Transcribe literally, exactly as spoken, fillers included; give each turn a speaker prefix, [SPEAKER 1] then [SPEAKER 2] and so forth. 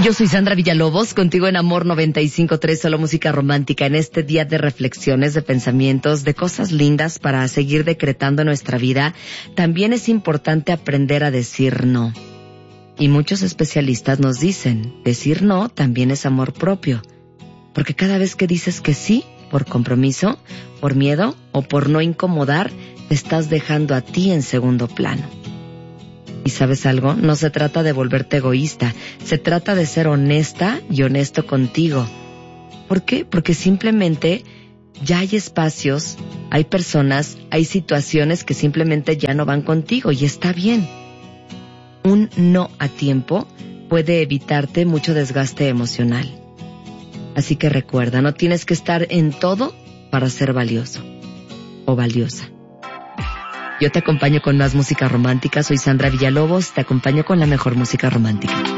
[SPEAKER 1] Yo soy Sandra Villalobos, contigo en Amor noventa y cinco punto tres, solo música romántica, en este día de reflexiones, de pensamientos, de cosas lindas para seguir decretando nuestra vida. También es importante aprender a decir no. Y muchos especialistas nos dicen, decir no también es amor propio. Porque cada vez que dices que sí, por compromiso, por miedo o por no incomodar, te estás dejando a ti en segundo plano. ¿Y sabes algo? No se trata de volverte egoísta, se trata de ser honesta y honesto contigo. ¿Por qué? Porque simplemente ya hay espacios, hay personas, hay situaciones que simplemente ya no van contigo y está bien. Un no a tiempo puede evitarte mucho desgaste emocional. Así que recuerda, no tienes que estar en todo para ser valioso o valiosa. Yo te acompaño con más música romántica, soy Sandra Villalobos, te acompaño con la mejor música romántica.